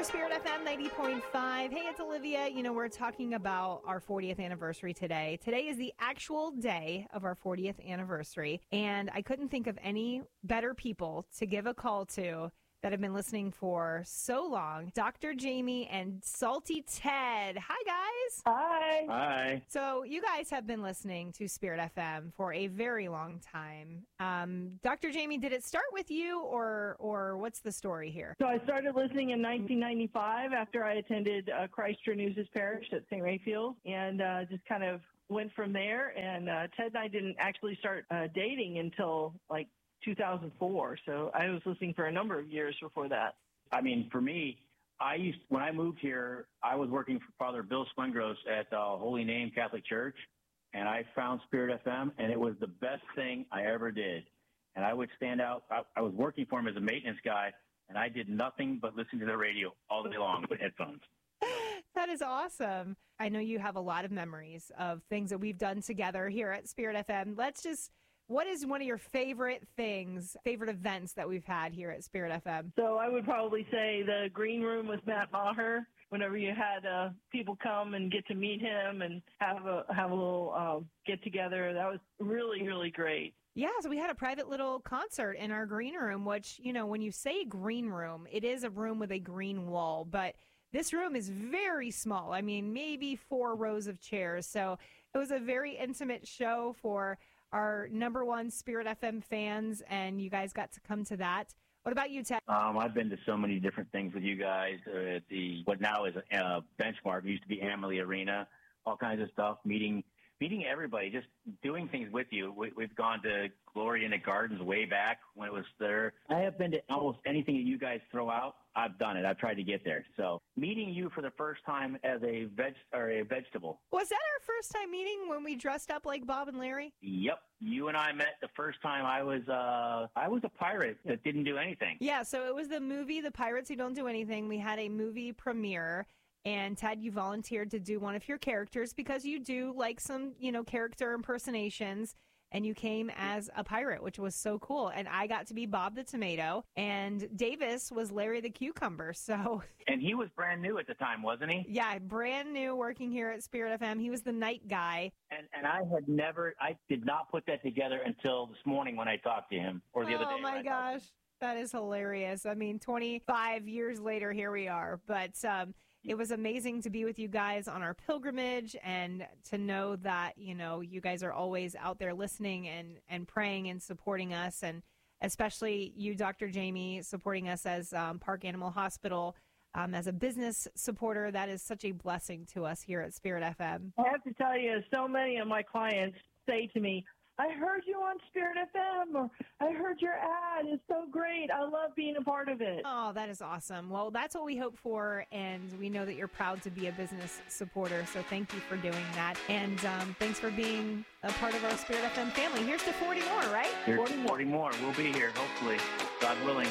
Spirit FM 90.5. Hey, it's Olivia. You know, we're talking about our 40th anniversary today. Today is the actual day of our 40th anniversary, and I couldn't think of any better people to give a call to that have been listening for so long. Dr. Jamie and Salty Ted. Hi, guys. Hi. Hi. So you guys have been listening to Spirit FM for a very long time. Dr. Jamie, did it start with you or what's the story here? So I started listening in 1995 after I attended Christ Renews His Parish at St. Rayfield, and just kind of went from there. And Ted and I didn't actually start dating until like 2004. So I was listening for a number of years before that. I mean, for me, when I moved here, I was working for Father Bill Swengros at Holy Name Catholic Church, and I found Spirit FM, and it was the best thing I ever did. And I would stand out. I was working for him as a maintenance guy, and I did nothing but listen to the radio all day long with headphones. That is awesome. I know you have a lot of memories of things that we've done together here at Spirit FM. What is one of your favorite events that we've had here at Spirit FM? So I would probably say the green room with Matt Maher. Whenever you had people come and get to meet him and have a little get together, that was really, really great. Yeah, so we had a private little concert in our green room, which, you know, when you say green room, it is a room with a green wall, but this room is very small. I mean, maybe 4 rows of chairs. So it was a very intimate show for our number one Spirit FM fans, and you guys got to come to that. What about you, Ted? I've been to so many different things with you guys at what now is Benchmark. It used to be Amalie Arena, all kinds of stuff, meeting everybody, just doing things with you. We've gone to Glory in the Gardens way back when it was there. I have been to almost anything that you guys throw out. I've done it. I've tried to get there. So meeting you for the first time as a vegetable. Was that our first time meeting when we dressed up like Bob and Larry? Yep. You and I met the first time I was a pirate that didn't do anything. Yeah, so it was the movie The Pirates Who Don't Do Anything. We had a movie premiere. And Ted, you volunteered to do one of your characters because you do like some, character impersonations. And you came as a pirate, which was so cool. And I got to be Bob the Tomato, and Davis was Larry the Cucumber. So, and he was brand new at the time, wasn't he? Yeah, brand new, working here at Spirit FM. He was the night guy. And I did not put that together until this morning when I talked to him, or the other day. Oh my gosh, that is hilarious. I mean, 25 years later, here we are. But it was amazing to be with you guys on our pilgrimage and to know that, you guys are always out there listening and praying and supporting us. And especially you, Dr. Jamie, supporting us as Park Animal Hospital as a business supporter. That is such a blessing to us here at Spirit FM. I have to tell you, so many of my clients say to me, I heard you on Spirit FM, or I heard your ad. It's so great. I love being a part of it. Oh, that is awesome. Well, that's what we hope for, and we know that you're proud to be a business supporter, so thank you for doing that. And thanks for being a part of our Spirit FM family. Here's to 40 more, right? Here's to 40 more. We'll be here, hopefully, God willing.